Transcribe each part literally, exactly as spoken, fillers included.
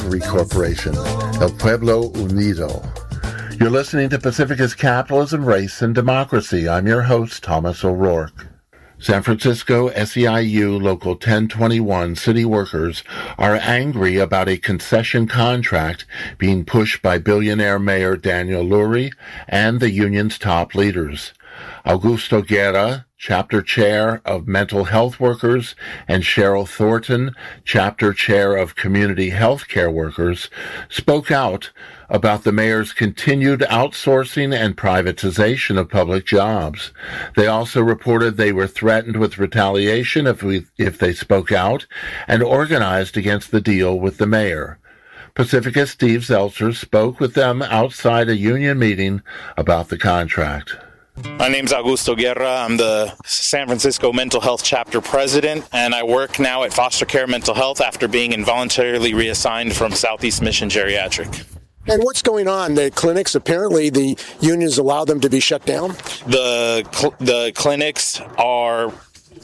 Corporation, El Pueblo Unido. You're listening to Pacifica's Capitalism, Race, and Democracy. I'm your host, Thomas O'Rourke. San Francisco S E I U Local ten twenty-one city workers are angry about a concession contract being pushed by billionaire Mayor Daniel Lurie and the union's top leaders. Augusto Guerra, Chapter Chair of Mental Health Workers, and Cheryl Thornton, Chapter Chair of Community Healthcare Workers, spoke out about the mayor's continued outsourcing and privatization of public jobs. They also reported they were threatened with retaliation if we, if they spoke out, and organized against the deal with the mayor. Pacifica's Steve Zeltzer spoke with them outside a union meeting about the contract. My name's Augusto Guerra. I'm the San Francisco Mental Health Chapter President, and I work now at Foster Care Mental Health after being involuntarily reassigned from Southeast Mission Geriatric. And what's going on? The clinics, apparently the unions allow them to be shut down? The cl- the clinics are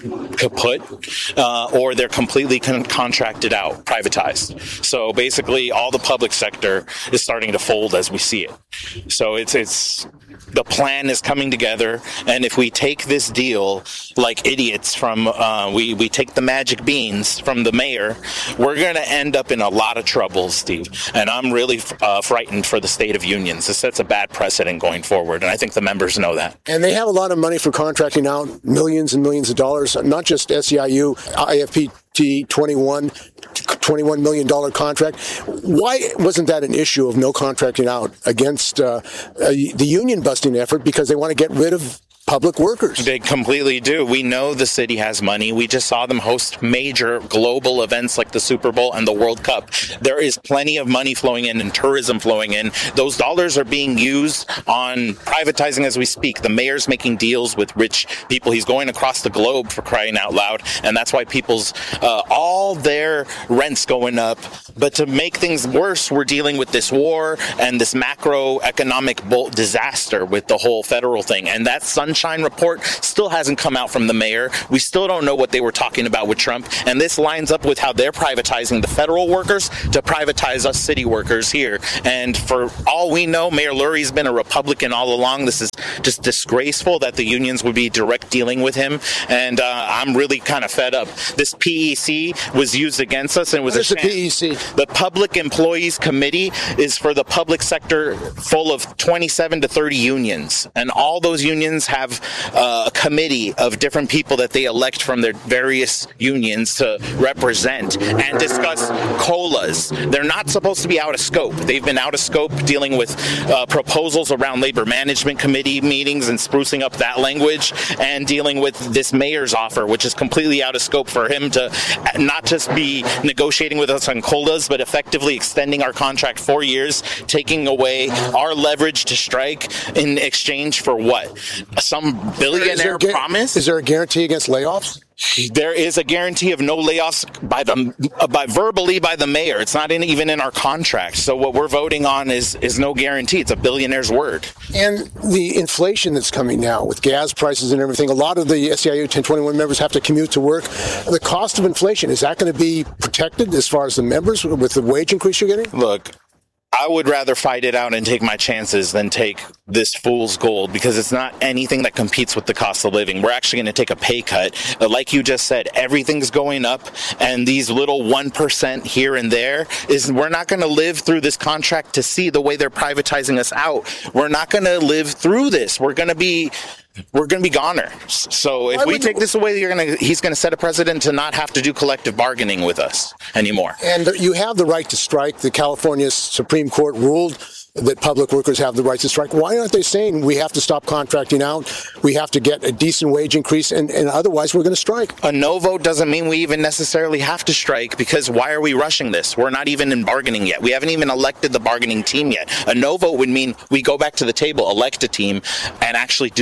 kaput, uh, or they're completely con- contracted out, privatized. So basically, all the public sector is starting to fold as we see it. So it's it's the plan is coming together, and if we take this deal like idiots from, uh, we we take the magic beans from the mayor, we're going to end up in a lot of trouble, Steve. And I'm really uh, frightened for the state of unions. This sets a bad precedent going forward, and I think the members know that. And they have a lot of money for contracting out, millions and millions of dollars. Not just S E I U, I F P T twenty-one, twenty-one million dollars contract. Why wasn't that an issue of no contracting out against uh, uh, the union busting effort? Because they want to get rid of public workers. They completely do. We know the city has money. We just saw them host major global events like the Super Bowl and the World Cup. There is plenty of money flowing in and tourism flowing in. Those dollars are being used on privatizing as we speak. The mayor's making deals with rich people. He's going across the globe, for crying out loud, and that's why people's, uh, all their rents going up. But to make things worse, we're dealing with this war and this macroeconomic disaster with the whole federal thing. And that sunshine report still hasn't come out from the mayor. We still don't know what they were talking about with Trump. And this lines up with how they're privatizing the federal workers to privatize us city workers here. And for all we know, Mayor Lurie's been a Republican all along. This is just disgraceful that the unions would be direct dealing with him. And uh, I'm really kind of fed up. This P E C was used against us, and it was what a is the P E C? The Public Employees Committee is for the public sector full of twenty-seven to thirty unions. And all those unions have uh, a committee of different people that they elect from their various unions to represent and discuss COLAs. They're not supposed to be out of scope. They've been out of scope dealing with uh, proposals around labor management committee meetings and sprucing up that language, and dealing with this mayor's offer, which is completely out of scope for him to not just be negotiating with us on COLAs, but effectively extending our contract four years, taking away our leverage to strike in exchange for what? Some billionaire is promise? Is there a guarantee against layoffs? There is a guarantee of no layoffs by the by verbally by the mayor. It's not in, even in our contract. So what we're voting on is is no guarantee. It's a billionaire's word. And the inflation that's coming now with gas prices and everything, a lot of the S E I U ten twenty-one members have to commute to work. The cost of inflation, is that going to be protected as far as the members with the wage increase you're getting? Look, I would rather fight it out and take my chances than take this fool's gold, because it's not anything that competes with the cost of living. We're actually going to take a pay cut. Like you just said, everything's going up, and these little one percent here and there is, we're not going to live through this contract to see the way they're privatizing us out. We're not going to live through this. We're going to be We're going to be goners. So if we take this away, you're going to, he's going to set a precedent to not have to do collective bargaining with us anymore. And you have the right to strike. The California Supreme Court ruled that public workers have the right to strike. Why aren't they saying we have to stop contracting out, we have to get a decent wage increase, and, and otherwise we're going to strike? A no vote doesn't mean we even necessarily have to strike, because why are we rushing this? We're not even in bargaining yet. We haven't even elected the bargaining team yet. A no vote would mean we go back to the table, elect a team, and actually do collective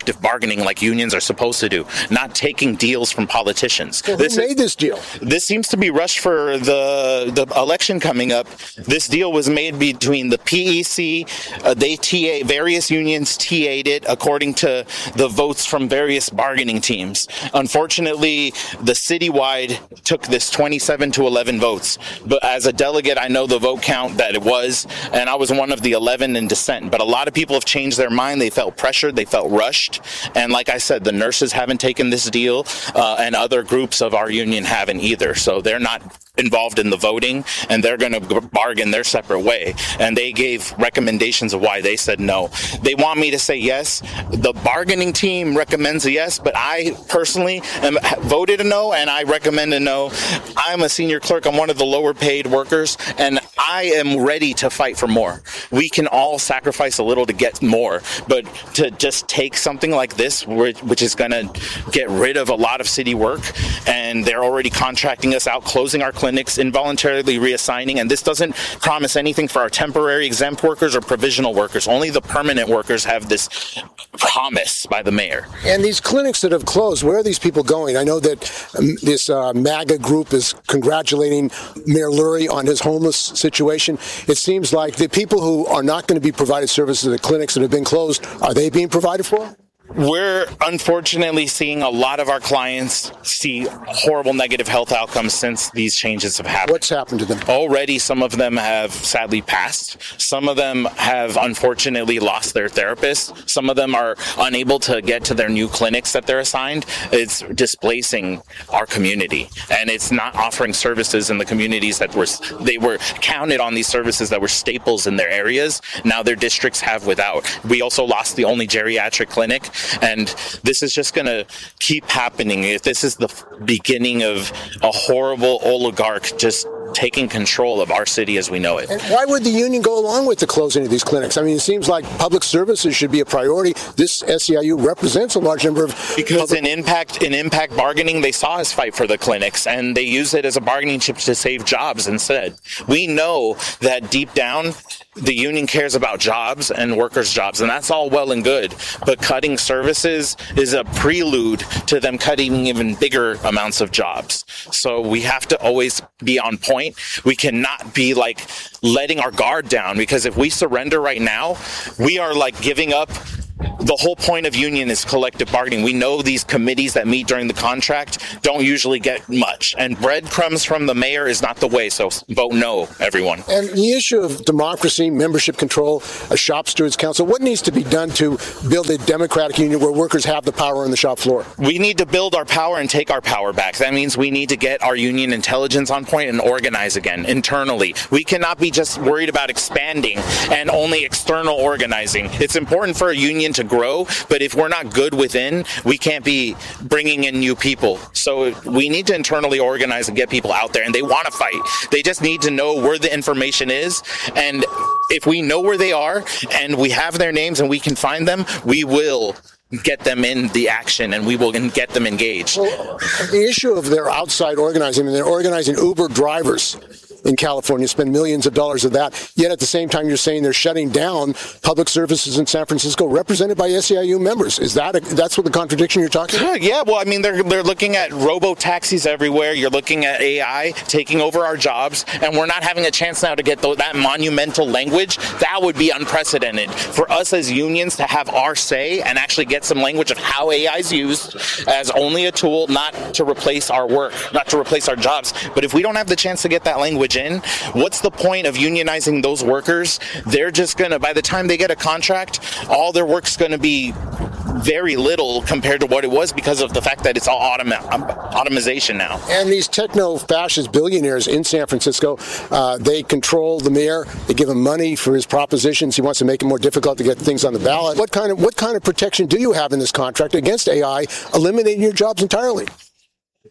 collective bargaining like unions are supposed to do, not taking deals from politicians. Well, this who made is, this deal? This seems to be rushed for the the election coming up. This deal was made between the P E C, uh, they T A, various unions T A'd it according to the votes from various bargaining teams. Unfortunately, the citywide took this twenty-seven to eleven votes. But as a delegate, I know the vote count that it was, and I was one of the eleven in dissent. But a lot of people have changed their mind. They felt pressured. They felt rushed. And like I said, the nurses haven't taken this deal, uh, and other groups of our union haven't either. So they're not involved in the voting, and they're going to bargain their separate way. And they gave recommendations of why they said no. They want me to say yes. The bargaining team recommends a yes, but I personally am, voted a no, and I recommend a no. I'm a senior clerk. I'm one of the lower paid workers, and I am ready to fight for more. We can all sacrifice a little to get more, but to just take something like this, which is going to get rid of a lot of city work, and they're already contracting us out, closing our clinics, involuntarily reassigning, and this doesn't promise anything for our temporary exempt workers or provisional workers. Only the permanent workers have this promise by the mayor. And these clinics that have closed, where are these people going? I know that um, this uh, MAGA group is congratulating Mayor Lurie on his homeless situation. It seems like the people who are not going to be provided services at the clinics that have been closed, are they being provided for? We're unfortunately seeing a lot of our clients see horrible negative health outcomes since these changes have happened. What's happened to them? Already, some of them have sadly passed. Some of them have unfortunately lost their therapist. Some of them are unable to get to their new clinics that they're assigned. It's displacing our community, and it's not offering services in the communities that were they were counted on, these services that were staples in their areas. Now their districts have without. We also lost the only geriatric clinic. And this is just going to keep happening. If this is the beginning of a horrible oligarch just taking control of our city as we know it. And why would the union go along with the closing of these clinics? I mean, it seems like public services should be a priority. This S E I U represents a large number of... Because public- in impact in impact bargaining, they saw us fight for the clinics, and they use it as a bargaining chip to save jobs instead. We know that deep down, the union cares about jobs and workers' jobs, and that's all well and good. But cutting services is a prelude to them cutting even bigger amounts of jobs. So we have to always be on point. We cannot be like letting our guard down, because if we surrender right now, we are like giving up. The whole point of union is collective bargaining. We know these committees that meet during the contract don't usually get much, and breadcrumbs from the mayor is not the way, so vote no, everyone. And the issue of democracy, membership control, a shop stewards council, what needs to be done to build a democratic union where workers have the power on the shop floor? We need to build our power and take our power back. That means we need to get our union intelligence on point and organize again internally. We cannot be just worried about expanding and only external organizing. It's important for a union to grow, but if we're not good within, we can't be bringing in new people. So we need to internally organize and get people out there, and they want to fight. They just need to know where the information is, and if we know where they are and we have their names and we can find them, we will get them in the action, and we will get them engaged. Well, the issue of their outside organizing, and they're organizing Uber drivers in California, spend millions of dollars of that, yet at the same time you're saying they're shutting down public services in San Francisco represented by S E I U members. Is that a, that's what the contradiction you're talking about? Yeah, well, I mean, they're they're looking at robo-taxis everywhere. You're looking at A I taking over our jobs, and we're not having a chance now to get the, that monumental language. That would be unprecedented for us as unions to have our say and actually get some language of how A I is used as only a tool, not to replace our work, not to replace our jobs. But if we don't have the chance to get that language in, what's the point of unionizing those workers? They're just going to, by the time they get a contract, all their work's going to be very little compared to what it was because of the fact that it's all automa- automation now. And these techno-fascist billionaires in San Francisco, uh, they control the mayor. They give him money for his propositions. He wants to make it more difficult to get things on the ballot. What kind of what kind of protection do you have in this contract against A I eliminating your jobs entirely?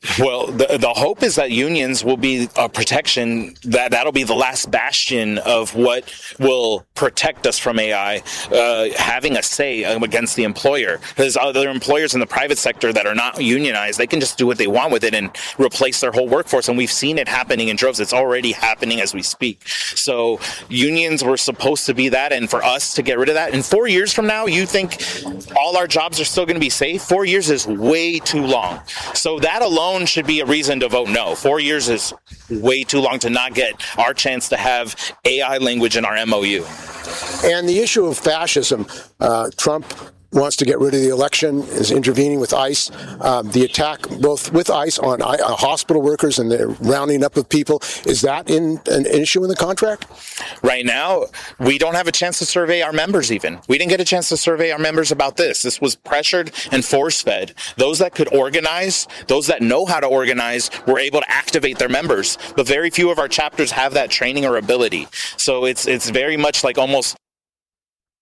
Well, the, the hope is that unions will be a protection, that that'll be the last bastion of what will protect us from A I, uh, having a say against the employer. Because other employers in the private sector that are not unionized, they can just do what they want with it and replace their whole workforce. And we've seen it happening in droves. It's already happening as we speak. So unions were supposed to be that. And for us to get rid of that, in four years from now, you think all our jobs are still going to be safe? Four years is way too long. So that alone should be a reason to vote no. Four years is way too long to not get our chance to have A I language in our M O U. And the issue of fascism, uh, Trump wants to get rid of the election, is intervening with ICE. Um, the attack both with ICE on I- uh, hospital workers and the rounding up of people, is that in an issue in the contract? Right now, we don't have a chance to survey our members even. We didn't get a chance to survey our members about this. This was pressured and force-fed. Those that could organize, those that know how to organize, were able to activate their members. But very few of our chapters have that training or ability. So it's it's very much like almost